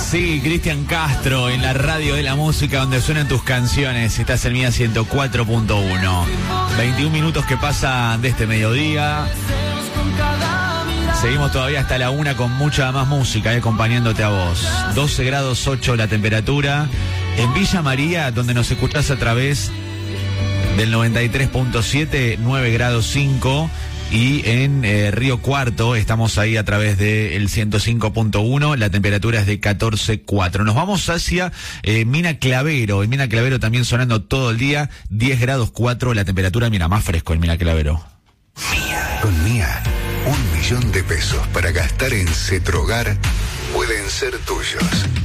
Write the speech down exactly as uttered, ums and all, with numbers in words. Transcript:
Sí, Cristian Castro en la radio de la música donde suenan tus canciones. Estás en Mía ciento cuatro punto uno. veintiún minutos que pasan de este mediodía. Seguimos todavía hasta la una con mucha más música, eh, acompañándote a vos. doce grados ocho la temperatura. En Villa María, donde nos escuchás a través del noventa y tres punto siete, nueve grados cinco. Y en eh, Río Cuarto estamos ahí a través del ciento cinco punto uno, la temperatura es de catorce punto cuatro. Nos vamos hacia eh, Mina Clavero, en Mina Clavero también sonando todo el día, diez grados cuatro, la temperatura, mira, más fresco en Mina Clavero. Mía. Con Mía, un millón de pesos para gastar en Cetrogar pueden ser tuyos.